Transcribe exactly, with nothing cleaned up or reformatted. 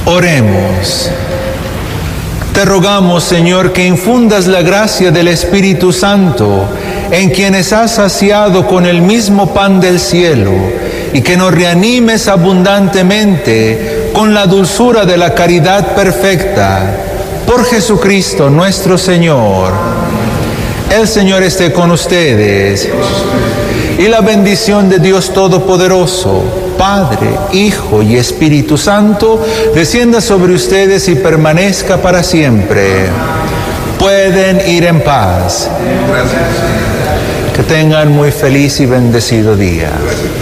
Oremos. Te rogamos, Señor, que infundas la gracia del Espíritu Santo en quienes has saciado con el mismo pan del cielo y que nos reanimes abundantemente con la dulzura de la caridad perfecta. Por Jesucristo nuestro Señor. El Señor esté con ustedes. Y la bendición de Dios Todopoderoso, Padre, Hijo y Espíritu Santo, descienda sobre ustedes y permanezca para siempre. Pueden ir en paz. Que tengan muy feliz y bendecido día.